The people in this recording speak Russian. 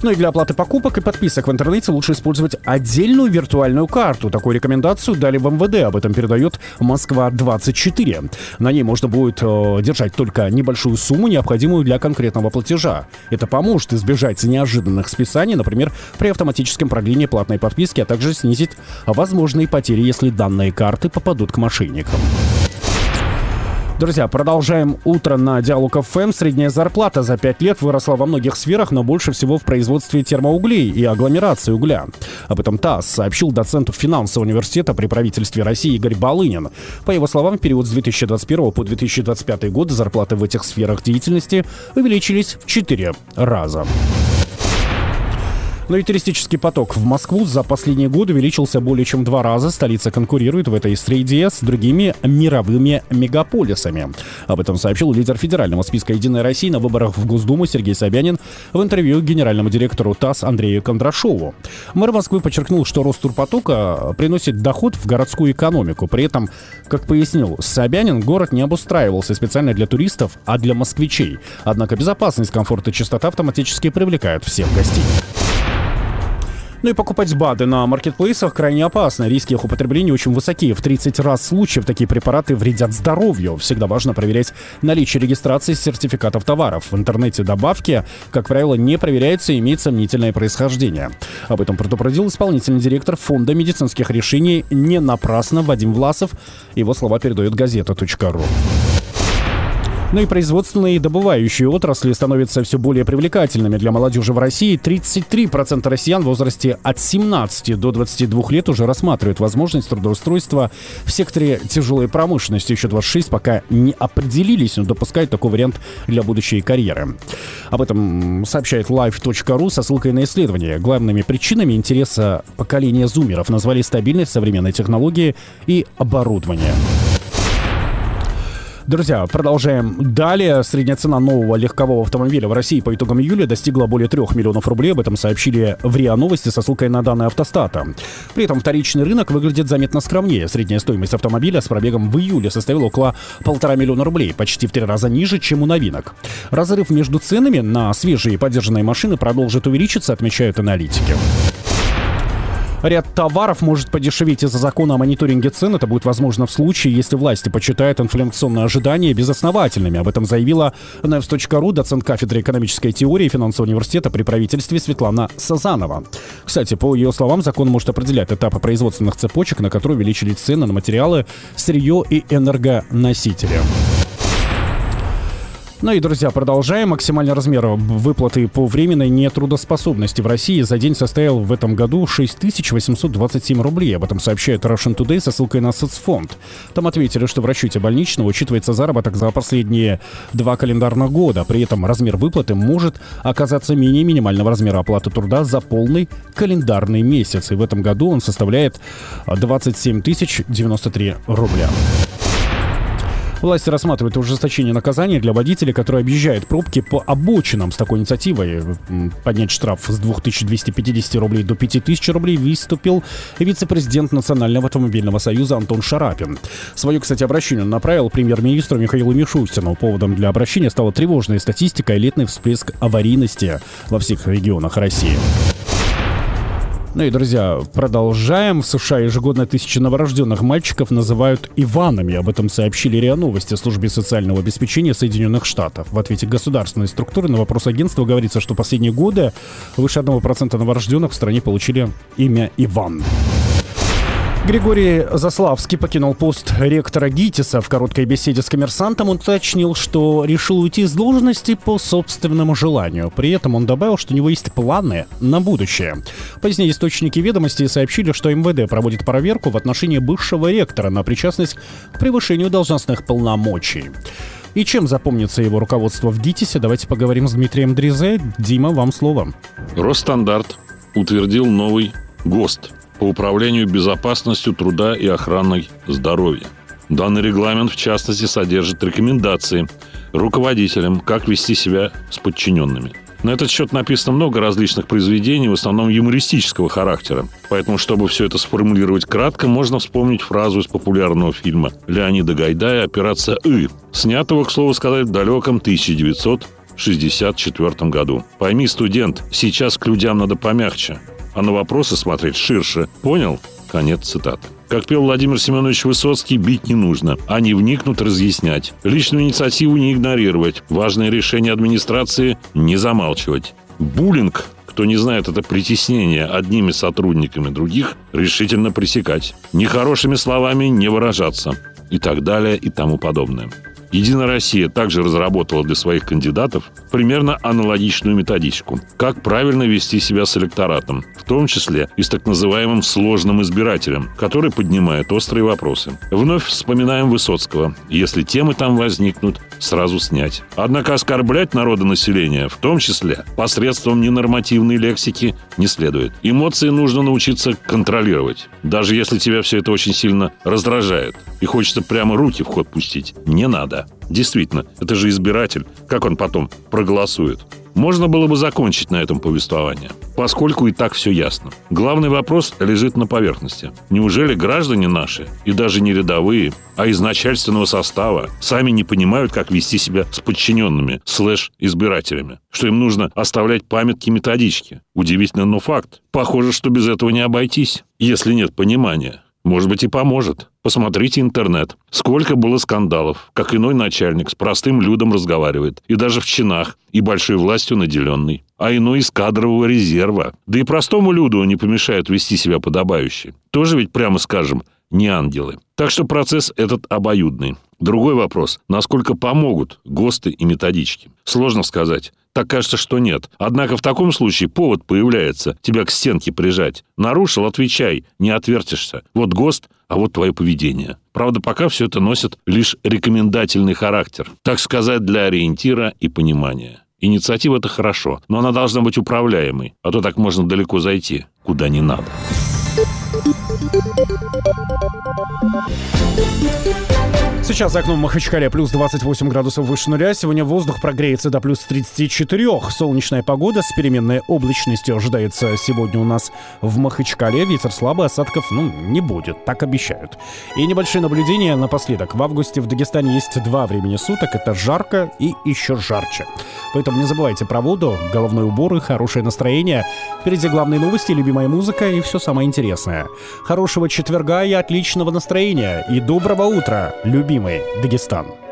Ну и для оплаты покупок и подписок в интернете лучше использовать отдельную виртуальную карту. Такую рекомендацию дали в МВД. Об этом передает Москва-24. На ней можно будет держать только небольшую сумму, необходимую для конкретного платежа. Это поможет избежать неожиданных списаний, например, при автоматическом продлении платной подписки, а также снизить возможные потери, если данные карты попадут к мошенникам. Друзья, продолжаем утро на Диалог ФМ. Средняя зарплата за 5 лет выросла во многих сферах, но больше всего в производстве термоуглей и агломерации угля. Об этом ТАСС сообщил доцент финансового университета при правительстве России Игорь Балынин. По его словам, в период с 2021 по 2025 год зарплаты в этих сферах деятельности увеличились в 4 раза. Но и туристический поток в Москву за последние годы увеличился более чем в 2 раза. Столица конкурирует в этой среде с другими мировыми мегаполисами. Об этом сообщил лидер федерального списка «Единая Россия» на выборах в Госдуму Сергей Собянин в интервью генеральному директору ТАСС Андрею Кондрашову. Мэр Москвы подчеркнул, что рост турпотока приносит доход в городскую экономику. При этом, как пояснил Собянин, город не обустраивался специально для туристов, а для москвичей. Однако безопасность, комфорт и чистота автоматически привлекают всех гостей. Ну и покупать БАДы на маркетплейсах крайне опасно. Риски их употребления очень высоки. В 30 раз случаев такие препараты вредят здоровью. Всегда важно проверять наличие регистрации сертификатов товаров. В интернете добавки, как правило, не проверяются и имеют сомнительное происхождение. Об этом предупредил исполнительный директор Фонда медицинских решений «Не напрасно» Вадим Власов. Его слова передает газета.ру. Ну и производственные и добывающие отрасли становятся все более привлекательными для молодежи в России. 33% россиян в возрасте от 17 до 22 лет уже рассматривают возможность трудоустройства в секторе тяжелой промышленности. Еще 26 пока не определились, но допускают такой вариант для будущей карьеры. Об этом сообщает live.ru со ссылкой на исследование. Главными причинами интереса поколения зумеров назвали стабильность современной технологии и оборудование. Друзья, продолжаем далее. Средняя цена нового легкового автомобиля в России по итогам июля достигла более 3 миллионов рублей. Об этом сообщили в РИА Новости со ссылкой на данные Автостата. При этом вторичный рынок выглядит заметно скромнее. Средняя стоимость автомобиля с пробегом в июле составила около 1,5 миллиона рублей, почти в 3 раза ниже, чем у новинок. Разрыв между ценами на свежие и подержанные машины продолжит увеличиться, отмечают аналитики. Ряд товаров может подешеветь из-за закона о мониторинге цен. Это будет возможно в случае, если власти почитают инфляционные ожидания безосновательными. Об этом заявила на News.ru доцент кафедры экономической теории финансового университета при правительстве Светлана Сазанова. Кстати, по ее словам, закон может определять этапы производственных цепочек, на которые увеличились цены на материалы, сырье и энергоносители. Ну и, друзья, продолжаем. Максимальный размер выплаты по временной нетрудоспособности в России за день составил в этом году 6827 рублей. Об этом сообщает Russian Today со ссылкой на соцфонд. Там ответили, что в расчете больничного учитывается заработок за последние 2 календарных года. При этом размер выплаты может оказаться менее минимального размера оплаты труда за полный календарный месяц. И в этом году он составляет 27 093 рубля. Власти рассматривают ужесточение наказания для водителей, которые объезжают пробки по обочинам. С такой инициативой поднять штраф с 2250 рублей до 5000 рублей выступил вице-президент Национального автомобильного союза Антон Шарапин. Свое, кстати, обращение он направил премьер-министру Михаилу Мишустину. Поводом для обращения стала тревожная статистика и летний всплеск аварийности во всех регионах России. Ну и, друзья, продолжаем. В США ежегодно тысячи новорожденных мальчиков называют Иванами. Об этом сообщили РИА Новости о службе социального обеспечения Соединенных Штатов. В ответе государственной структуры на вопрос агентства говорится, что последние годы выше 1% новорожденных в стране получили имя Иван. Григорий Заславский покинул пост ректора ГИТИСа. В короткой беседе с «Коммерсантом» он уточнил, что решил уйти с должности по собственному желанию. При этом он добавил, что у него есть планы на будущее. Позднее источники «Ведомостей» сообщили, что МВД проводит проверку в отношении бывшего ректора на причастность к превышению должностных полномочий. И чем запомнится его руководство в ГИТИСе, давайте поговорим с Дмитрием Дрезе. Дима, вам слово. Росстандарт утвердил новый ГОСТ по управлению безопасностью труда и охраной здоровья. Данный регламент, в частности, содержит рекомендации руководителям, как вести себя с подчиненными. На этот счет написано много различных произведений, в основном юмористического характера. Поэтому, чтобы все это сформулировать кратко, можно вспомнить фразу из популярного фильма Леонида Гайдая «Операция И», снятого, к слову сказать, в далеком 1950 1964 году. Пойми, студент, сейчас к людям надо помягче, а на вопросы смотреть ширше. Понял? Конец цитаты. Как пел Владимир Семенович Высоцкий, бить не нужно, а не вникнуть, разъяснять. Личную инициативу не игнорировать. Важные решения администрации не замалчивать. Буллинг, кто не знает, это притеснение одними сотрудниками других, решительно пресекать. Нехорошими словами не выражаться. И так далее, и тому подобное. «Единая Россия» также разработала для своих кандидатов примерно аналогичную методичку. Как правильно вести себя с электоратом, в том числе и с так называемым сложным избирателем, который поднимает острые вопросы. Вновь вспоминаем Высоцкого. Если темы там возникнут, сразу снять. Однако оскорблять народонаселение, в том числе посредством ненормативной лексики, не следует. Эмоции нужно научиться контролировать. Даже если тебя все это очень сильно раздражает и хочется прямо руки в ход пустить, не надо. Действительно, это же избиратель. Как он потом проголосует? Можно было бы закончить на этом повествование, поскольку и так все ясно. Главный вопрос лежит на поверхности. Неужели граждане наши, и даже не рядовые, а из начальственного состава, сами не понимают, как вести себя с подчиненными, /избирателями? Что им нужно оставлять памятки-методички? Удивительно, но факт. Похоже, что без этого не обойтись, если нет понимания. Может быть, и поможет. Посмотрите интернет. Сколько было скандалов, как иной начальник с простым людом разговаривает. И даже в чинах, и большой властью наделенный. А иной из кадрового резерва. Да и простому люду не помешает вести себя подобающе. Тоже ведь, прямо скажем, не ангелы. Так что процесс этот обоюдный. Другой вопрос. Насколько помогут ГОСТы и методички? Сложно сказать. Так кажется, что нет. Однако в таком случае повод появляется тебя к стенке прижать. Нарушил — отвечай, не отвертишься. Вот ГОСТ, а вот твое поведение. Правда, пока все это носит лишь рекомендательный характер. Так сказать, для ориентира и понимания. Инициатива — это хорошо, но она должна быть управляемой, а то так можно далеко зайти, куда не надо. Сейчас за окном Махачкале плюс 28 градусов выше нуля. Сегодня воздух прогреется до плюс 34. Солнечная погода с переменной облачностью ожидается сегодня у нас в Махачкале. Ветер слабый, осадков, не будет, так обещают. И небольшие наблюдения напоследок. В августе в Дагестане есть 2 времени суток. Это жарко и еще жарче. Поэтому не забывайте про воду, головной убор и хорошее настроение. Впереди главные новости, любимая музыка и все самое интересное. Хорошего четверга и отличного настроения. И доброго утра, любимый Дагестан.